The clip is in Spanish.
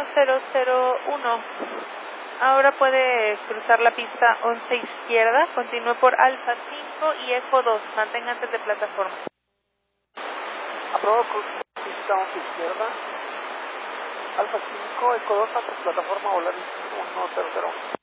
001. Ahora puede cruzar la pista 11 izquierda, continúe por Alfa 5 y Eco 2, mantenga antes de plataforma. Aprobado, pista 11 izquierda, Alfa 5, Eco 2, antes de plataforma, volar 100.